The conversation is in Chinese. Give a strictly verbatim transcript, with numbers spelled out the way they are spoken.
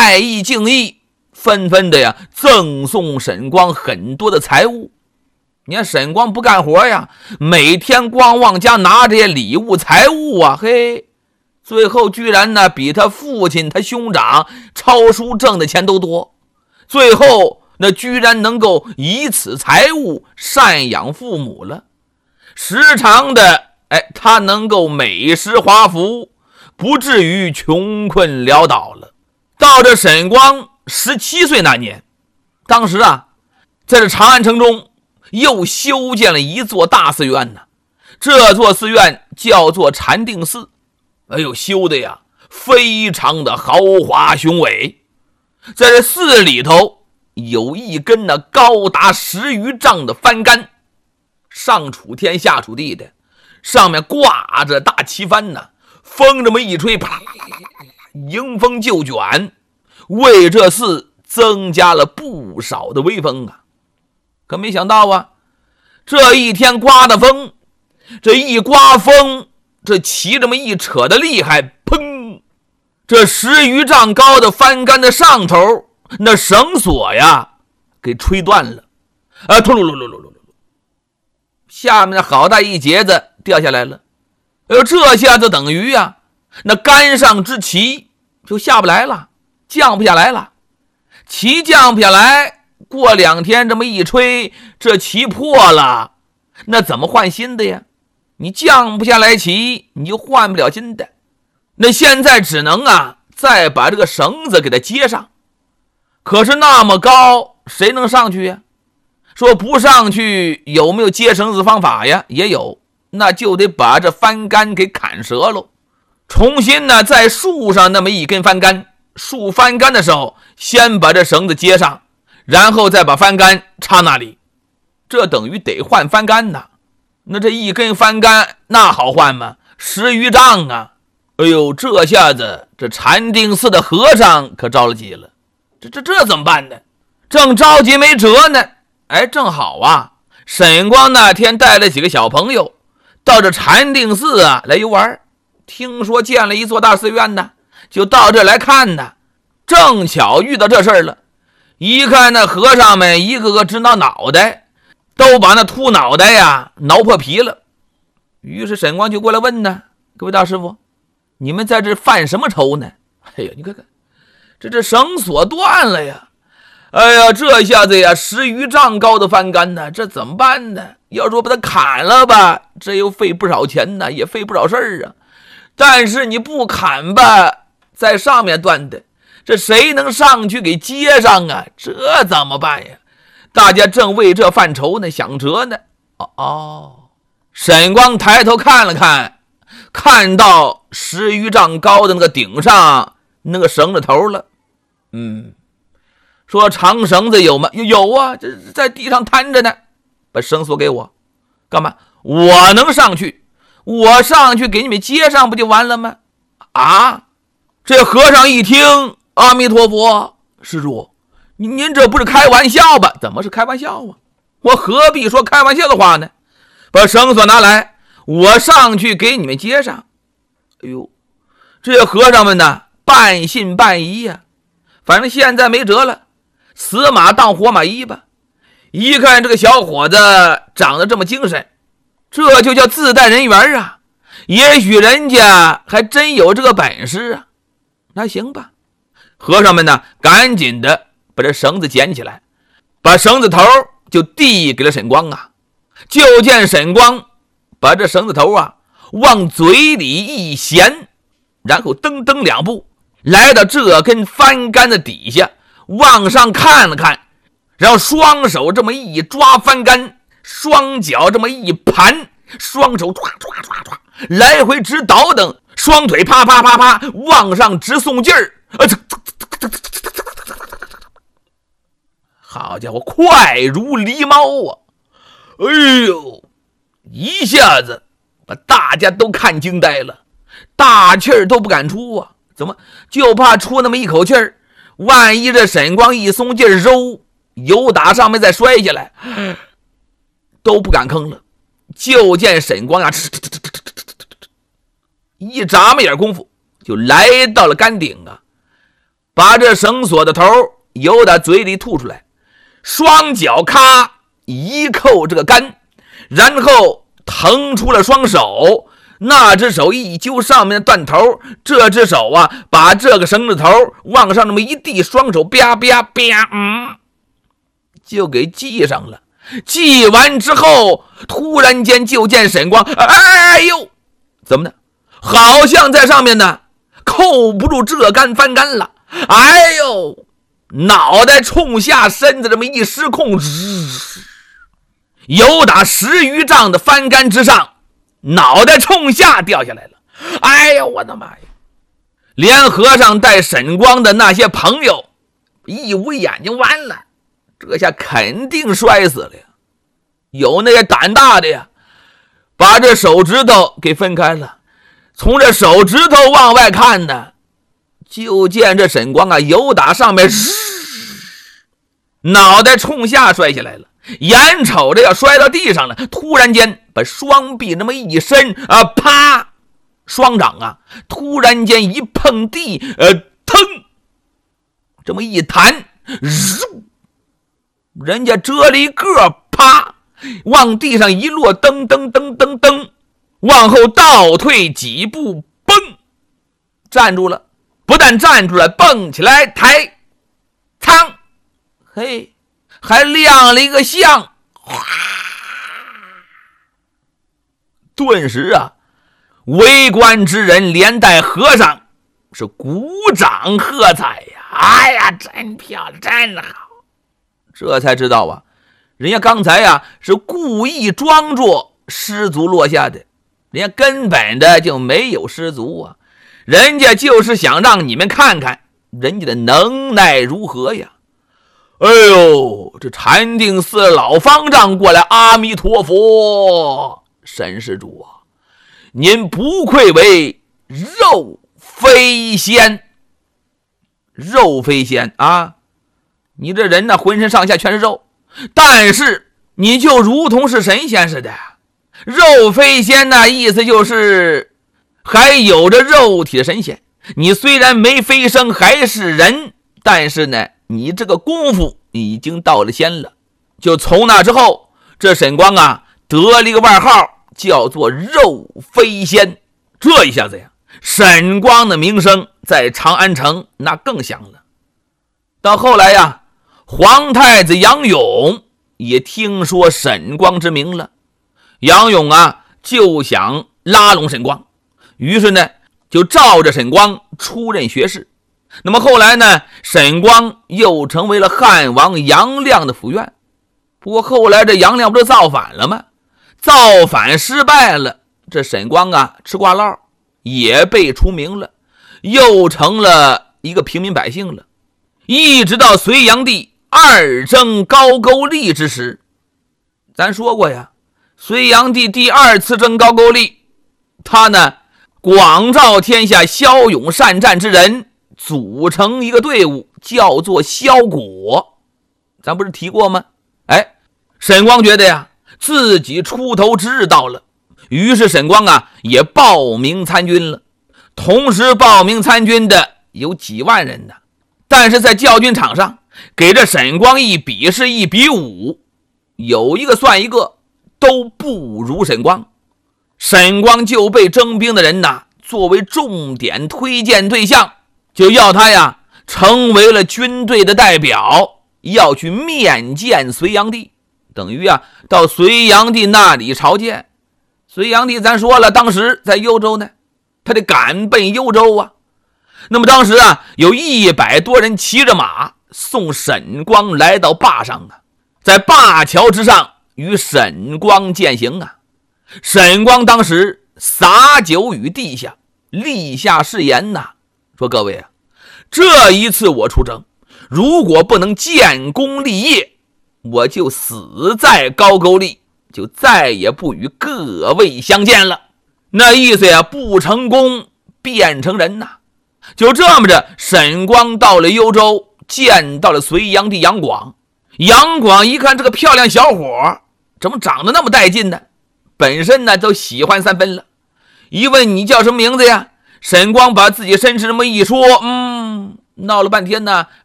爱意敬意，纷纷的呀赠送沈光很多的财物。你看沈光不干活呀，每天光往家拿这些礼物财物啊，嘿，最后居然呢比他父亲他兄长抄书挣的钱都多，最后那居然能够以此财物赡养父母了。时常的哎，他能够美食华服，不至于穷困潦倒了。到这沈光十七岁那年，当时啊在这长安城中又修建了一座大寺院呢，这座寺院叫做禅定寺。哎呦，修的呀非常的豪华雄伟。在这寺里头有一根呢高达十余丈的幡杆，上楚天下楚地的，上面挂着大旗幡呢，风这么一吹，啪啦啦啦啦啦，迎风就卷，为这寺增加了不少的威风啊。可没想到啊，这一天刮的风，这一刮风，这旗这么一扯的厉害，砰！这十余丈高的幡杆的上头，那绳索呀，给吹断了，啊，突噜噜噜噜噜噜，下面的好大一截子掉下来了。哎呦，这下子等于呀，那杆上之旗就下不来了，降不下来了，旗降不下来。过两天这么一吹，这旗破了，那怎么换新的呀？你降不下来旗，你就换不了新的。那现在只能啊再把这个绳子给它接上。可是那么高，谁能上去呀？说不上去，有没有接绳子方法呀？也有，那就得把这幡杆给砍折喽，重新呢再竖上那么一根幡杆。竖幡杆的时候，先把这绳子接上，然后再把幡杆插那里，这等于得换幡杆呐。那这一根幡杆那好换吗？十余丈啊！哎呦，这下子这禅定寺的和尚可着了急了，这这这怎么办呢？正着急没辙呢，哎，正好啊，沈光那天带了几个小朋友到这禅定寺啊来游玩，听说建了一座大寺院呢，就到这来看呢。正巧遇到这事儿了，一看那和尚们一个个直挠脑袋，都把那秃脑袋呀挠破皮了。于是沈光就过来问呢，各位大师傅，你们在这犯什么愁呢？哎呀，你看看这这绳索断了呀，哎呀，这下子呀十余丈高的幡杆呢，这怎么办呢？要说把它砍了吧，这又费不少钱呢，也费不少事儿啊。但是你不砍吧，在上面断的，这谁能上去给接上啊？这怎么办呀？大家正为这犯愁呢，想辙呢。哦哦，沈光抬头看了看，看到十余丈高的那个顶上那个绳子头了。嗯，说长绳子有吗？有啊，这在地上摊着呢。把绳索给我，干嘛？我能上去，我上去给你们接上不就完了吗？啊！这和尚一听，阿弥陀佛，施主，您这不是开玩笑吧？怎么是开玩笑啊？我何必说开玩笑的话呢？把绳索拿来，我上去给你们接上。哎呦，这些和尚们呢，半信半疑呀、啊。反正现在没辙了，死马当活马医吧。一看这个小伙子长得这么精神，这就叫自带人缘啊。也许人家还真有这个本事啊。那行吧，和尚们呢，赶紧的把这绳子捡起来，把绳子头就递给了沈光啊。就见沈光把这绳子头啊往嘴里一衔，然后噔噔两步来到这根幡杆的底下，往上看了看，然后双手这么一抓幡杆，双脚这么一盘，双手抓抓抓抓，来回直倒腾，双腿啪啪啪啪往上直送劲儿，好家伙，快如狸猫啊！哎呦，一下子把大家都看惊呆了，大气儿都不敢出啊！怎么就怕出那么一口气儿？万一这沈光一松劲儿，揉由打上面再摔下来，都不敢吭了。就见沈光呀，一眨巴眼功夫就来到了杆顶啊。 把这绳索的头由他嘴里吐出来，双脚咔一扣这个杆，然后腾出了双手，那只手一揪上面的断头，这只手啊把这个绳子头往上那么一递，双手啪啪啪，嗯，就给系上了。系完之后，突然间就见沈光，哎呦，怎么的？好像在上面呢，扣不住这杆翻杆了。哎呦，脑袋冲下，身子这么一失控，由打十余丈的翻杆之上，脑袋冲下掉下来了。哎呦，我的妈呀！连和尚带沈光的那些朋友一捂眼睛，完了，这下肯定摔死了呀。有那些胆大的呀，把这手指头给分开了，从这手指头往外看呢，就见这沈光啊由打上面脑袋冲下摔下来了，眼瞅着要摔到地上了，突然间把双臂那么一伸啊，啪，双掌啊突然间一碰地，呃，腾，这么一弹，人家折了一个，啪，往地上一落，噔噔噔噔噔，往后倒退几步，嘣，站住了。不但站住了，蹦起来，抬，噌，嘿，还亮了一个相。顿时啊，围观之人连带和尚是鼓掌喝彩呀！哎呀，真漂亮，真好！这才知道啊，人家刚才呀是故意装作失足落下的，人家根本的就没有失足啊，人家就是想让你们看看人家的能耐如何呀！哎呦，这禅定寺老方丈过来，阿弥陀佛，沈施主啊，您不愧为肉飞仙，肉飞仙啊！你这人呢，浑身上下全是肉，但是你就如同是神仙似的。肉飞仙呢，意思就是还有着肉体的神仙。你虽然没飞升还是人，但是呢，你这个功夫已经到了仙了。就从那之后，这沈光啊得了一个外号，叫做肉飞仙。这一下子呀，沈光的名声在长安城那更响了。到后来呀，皇太子杨勇也听说沈光之名了，杨勇啊就想拉拢沈光，于是呢就照着沈光出任学士。那么后来呢，沈光又成为了汉王杨亮的府院。不过后来这杨亮不是造反了吗？造反失败了，这沈光啊吃瓜烙，也被除名了，又成了一个平民百姓了。一直到隋炀帝二征高句丽之时，咱说过呀，隋炀帝第二次征高句丽，他呢广召天下骁勇善战之人，组成一个队伍，叫做骁国。咱不是提过吗？哎，沈光觉得呀自己出头之日到了，于是沈光啊也报名参军了。同时报名参军的有几万人呢，但是在教军场上给这沈光一比是一比五，有一个算一个，都不如沈光。沈光就被征兵的人呐作为重点推荐对象，就要他呀成为了军队的代表，要去面见隋炀帝，等于啊到隋炀帝那里朝见。隋炀帝咱说了，当时在幽州呢，他得赶奔幽州啊。那么当时啊有一百多人骑着马送沈光来到坝上啊，在灞桥之上与沈光饯行啊。沈光当时洒酒于地下，立下誓言呐、啊，说各位啊，这一次我出征，如果不能建功立业，我就死在高句丽，就再也不与各位相见了。那意思呀，不成功变成人呐。就这么着，沈光到了幽州，见到了隋炀帝杨广。杨广一看这个漂亮小伙怎么长得那么带劲呢，本身呢都喜欢三分了。一问你叫什么名字呀，沈光把自己身世这么一说，嗯， 闹了半天呢，